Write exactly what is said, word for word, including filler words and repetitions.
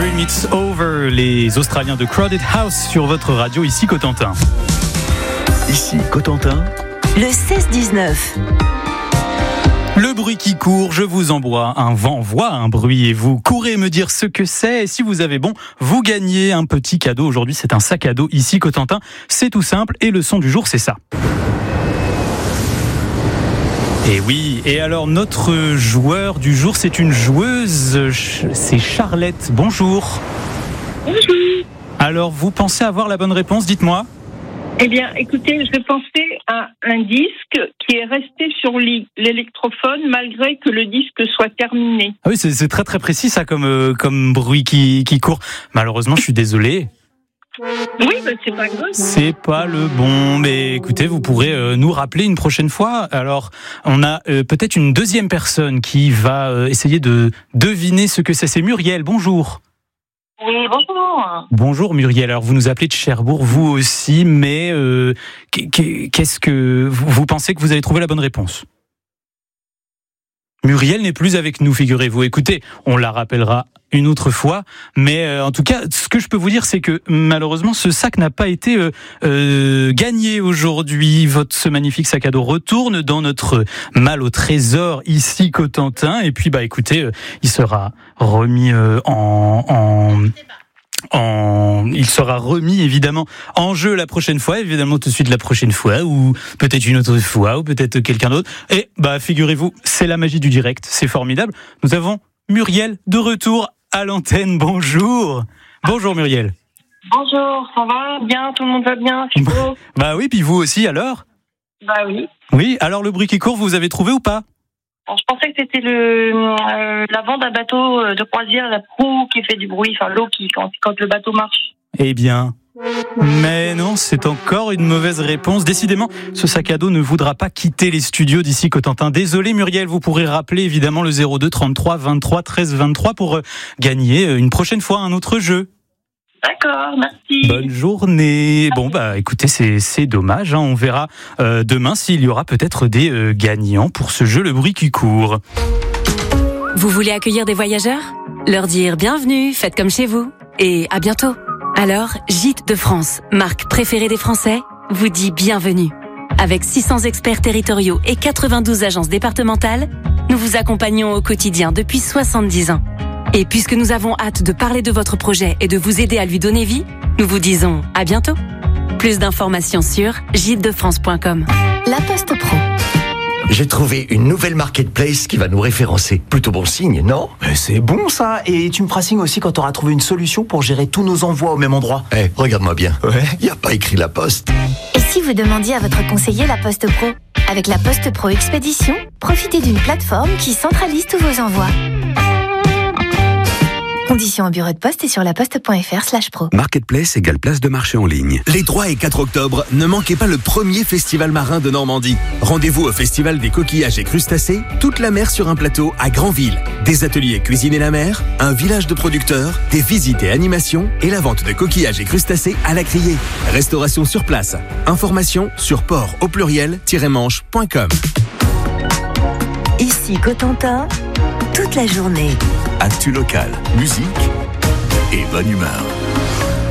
Dream It's Over, les Australiens de Crowded House sur votre radio, ici Cotentin. Ici Cotentin, le seize dix-neuf. Le bruit qui court, je vous envoie un vent, voit un bruit et vous courez me dire ce que c'est. Et si vous avez bon, vous gagnez un petit cadeau. Aujourd'hui, c'est un sac à dos ici Cotentin. C'est tout simple et le son du jour, c'est ça. Et oui, et alors notre joueur du jour, c'est une joueuse, c'est Charlette. Bonjour. Bonjour. Alors, vous pensez avoir la bonne réponse, dites-moi. Eh bien, écoutez, je pensais à un disque qui est resté sur l'électrophone malgré que le disque soit terminé. Ah oui, c'est, c'est très très précis ça comme, euh, comme bruit qui, qui court. Malheureusement, je suis désolé. Oui, bah, c'est pas grave. C'est pas le bon, mais écoutez, vous pourrez euh, nous rappeler une prochaine fois. Alors, on a euh, peut-être une deuxième personne qui va euh, essayer de deviner ce que c'est. C'est Muriel, bonjour. Oui, bonjour. Bonjour Muriel, alors vous nous appelez de Cherbourg, vous aussi, mais euh, qu'est-ce que vous, vous pensez que vous avez trouvé la bonne réponse ? Muriel n'est plus avec nous, figurez-vous. Écoutez, on la rappellera une autre fois, mais euh, en tout cas, ce que je peux vous dire, c'est que malheureusement, ce sac n'a pas été euh, euh, gagné aujourd'hui. Votre ce magnifique sac à dos retourne dans notre malle au trésor ici Cotentin, et puis bah écoutez, euh, il sera remis euh, en, en En, il sera remis évidemment en jeu la prochaine fois, évidemment tout de suite la prochaine fois, ou peut-être une autre fois, ou peut-être quelqu'un d'autre. Et bah figurez-vous, c'est la magie du direct, c'est formidable. Nous avons Muriel de retour à l'antenne. Bonjour. Bonjour Muriel. Bonjour, ça va bien, tout le monde va bien, c'est beau. Bah oui, puis vous aussi alors ? Bah oui. Oui, alors le bruit qui court, vous avez trouvé ou pas ? Alors, je pensais que c'était le euh, l'avant d'un bateau de croisière, la proue qui fait du bruit, enfin l'eau qui quand, quand le bateau marche. Eh bien, mais non, c'est encore une mauvaise réponse. Décidément, ce sac à dos ne voudra pas quitter les studios d'ici Cotentin. Désolé Muriel, vous pourrez rappeler évidemment le zéro deux trente-trois vingt-trois treize vingt-trois pour gagner une prochaine fois un autre jeu. D'accord, merci. Bonne journée. Bon bah écoutez, c'est c'est dommage, hein. On verra euh, demain s'il y aura peut-être des euh, gagnants pour ce jeu Le Bruit qui court. Vous voulez accueillir des voyageurs ? Leur dire bienvenue, faites comme chez vous et à bientôt. Alors, Gîtes de France, marque préférée des Français, vous dit bienvenue. Avec six cents experts territoriaux et quatre-vingt-douze agences départementales, nous vous accompagnons au quotidien depuis soixante-dix ans. Et puisque nous avons hâte de parler de votre projet et de vous aider à lui donner vie, nous vous disons à bientôt. Plus d'informations sur gîtes de france point com. La Poste Pro. j'ai trouvé une nouvelle marketplace qui va nous référencer. Plutôt bon signe, non ? Mais c'est bon ça. Et tu me feras signe aussi quand tu auras trouvé une solution pour gérer tous nos envois au même endroit. Eh, hey, regarde-moi bien. Ouais. Il n'y a pas écrit La Poste. Et si vous demandiez à votre conseiller La Poste Pro ? Avec La Poste Pro Expédition, profitez d'une plateforme qui centralise tous vos envois. Conditions en bureau de poste et sur laposte.fr slash pro. Marketplace égale place de marché en ligne. Les trois et quatre octobre, ne manquez pas le premier festival marin de Normandie. Rendez-vous au Festival des coquillages et crustacés, toute la mer sur un plateau à Granville. Des ateliers cuisine et la mer, un village de producteurs, des visites et animations et la vente de coquillages et crustacés à la criée. Restauration sur place. Informations sur port au pluriel manche point com. Ici Cotentin, toute la journée. Actu local, musique et bonne humeur.